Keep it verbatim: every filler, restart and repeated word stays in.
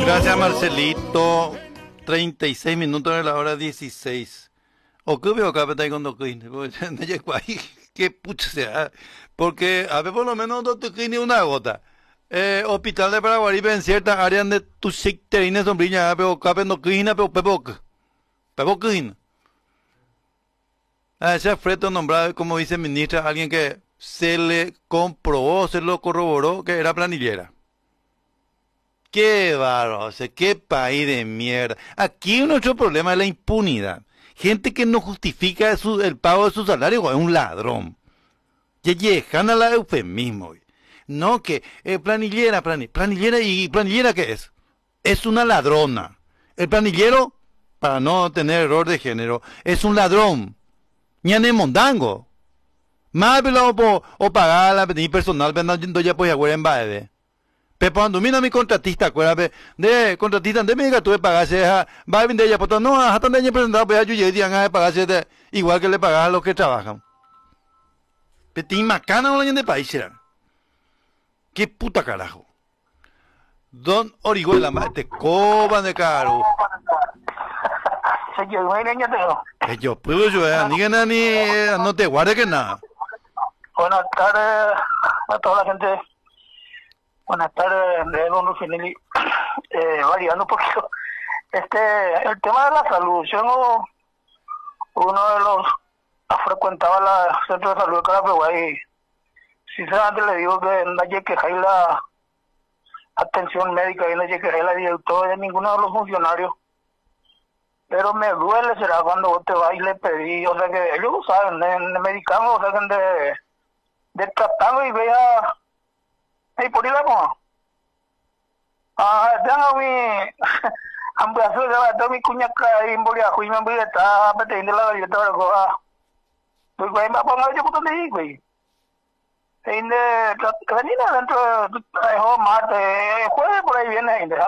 Gracias, Marcelito. treinta y seis minutos de la hora dieciséis. O que veo que apetece cuando que pucha sea. Porque a ver, por lo menos no te ni una gota. Eh, hospital de Paraguay en ciertas áreas de tu sectorines sombrilla, pero cape no quina, pero pepoc. Pepoc quina. A ese Freto nombrado como viceministra, alguien que se le comprobó, se lo corroboró que era planillera. Qué bárbaro, qué país de mierda. Aquí nuestro problema es la impunidad. Gente que no justifica su, el pago de su salario es un ladrón. Ya llegan a la eufemismo. No que eh, planillera, planillera, planillera y planillera ¿qué es? Es una ladrona. El planillero, para no tener error de género, es un ladrón. Ñane mondango. Más pelado o, o pagar la personal, pero ya pues agüera en baile. Pero cuando mira mi contratista, acuérdate, de contratista, de mi que tuve pagarse, va a vender ella, pues no, hasta de ella presentado, pues yo llegué a pagarse de, igual que le pagan a los que trabajan. Pero te macana un año de país, será. Qué puta carajo. Don Orihuela, te coban de caro. Que yo puedo yo, eh, ni que nada, ni, no te guarde que nada. Buenas tardes a toda la gente. Buenas tardes, de Don Lucinelli. Eh, variando un poquito. Este, el tema de la salud, yo no, uno de los frecuentaba la centro de salud de Carapeguay. Sinceramente le digo que no hay que dejar la atención médica y no hay que dejar la directora de ninguno de los funcionarios. Pero me duele será cuando vos te vas y le pedís, o sea que ellos lo saben, en medicamos, o sea que de, de tratarlo y vea. Hey, por ahí la como. Ah, tengo mi. Ambrazo de la mi cuña que involia, cuña me voy a estar metiendo la galleta para coger. Pues voy a poner yo por donde güey. En de. Venir dentro de. Martes, jueves por ahí viene.